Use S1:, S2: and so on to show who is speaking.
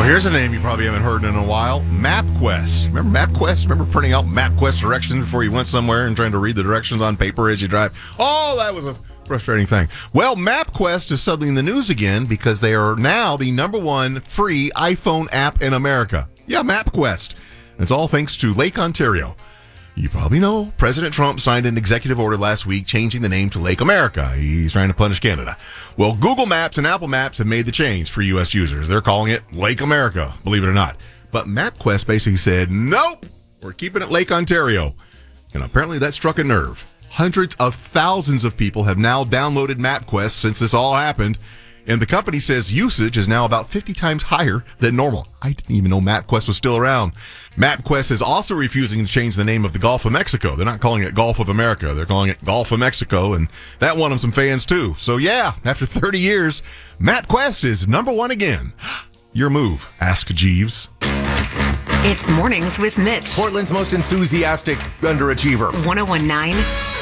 S1: Well, here's a name you probably haven't heard in a while. MapQuest. Remember MapQuest? Remember printing out MapQuest directions before you went somewhere and trying to read the directions on paper as you drive? Oh, that was a frustrating thing. Well, MapQuest is suddenly in the news again because they are now the #1 free iPhone app in America. Yeah, MapQuest. It's all thanks to Lake Ontario. You probably know President Trump signed an executive order last week changing the name to Lake America. He's trying to punish Canada. Well, Google Maps and Apple Maps have made the change for U.S. users. They're calling it Lake America, believe it or not. But MapQuest basically said, nope, we're keeping it Lake Ontario. And apparently that struck a nerve. Hundreds of thousands of people have now downloaded MapQuest since this all happened. And the company says usage is now about 50 times higher than normal. I didn't even know MapQuest was still around. MapQuest is also refusing to change the name of the Gulf of Mexico. They're not calling it Gulf of America. They're calling it Gulf of Mexico, and that won them some fans too. So yeah, after 30 years, MapQuest is #1 again. Your move, Ask Jeeves.
S2: It's Mornings with Mitch.
S3: Portland's most enthusiastic underachiever.
S2: 1019